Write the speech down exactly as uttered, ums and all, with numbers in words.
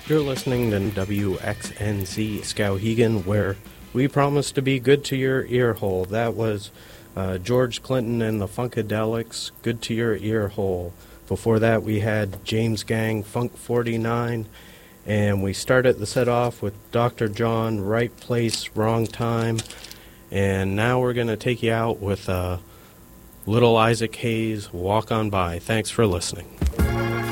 You're listening to W X N Z Skowhegan, where we promise to be good to your ear hole. That was uh, George Clinton and the Funkadelics, Good to Your Ear Hole. Before that, we had James Gang, Funk forty-nine, and we started the set off with Doctor John, Right Place, Wrong Time, and now we're going to take you out with uh, Little Isaac Hayes, Walk On By. Thanks for listening.